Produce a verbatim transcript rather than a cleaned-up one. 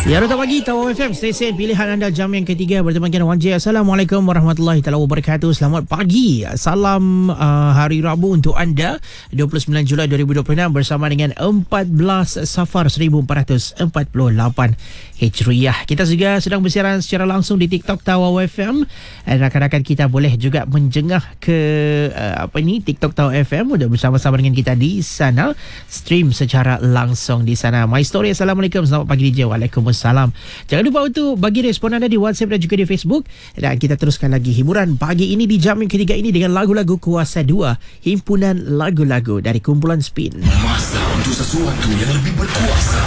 Ya, Rota Pagi, Tawau F M, stesen pilihan anda jam yang ketiga bertemu dengan Wan J. Assalamualaikum warahmatullahi taala wabarakatuh. Selamat pagi. Salam uh, hari Rabu untuk anda, dua puluh sembilan Julai dua ribu dua puluh enam bersama dengan empat belas Safar seribu empat ratus empat puluh lapan Hijriah. Kita juga sedang bersiaran secara langsung di TikTok Tawau F M. Dan rakan-rakan kita boleh juga menjengah ke uh, apa ni TikTok Tawau F M untuk bersama-sama dengan kita di sana, stream secara langsung di sana. My Story. Assalamualaikum, selamat pagi D J. Waalaikumsalam. Salam. Jangan lupa untuk bagi respon anda di WhatsApp dan juga di Facebook. Dan kita teruskan lagi hiburan pagi ini di jam yang ketiga ini dengan lagu-lagu Kuasa dua, himpunan lagu-lagu dari kumpulan Spin. Masa untuk sesuatu yang lebih berkuasa.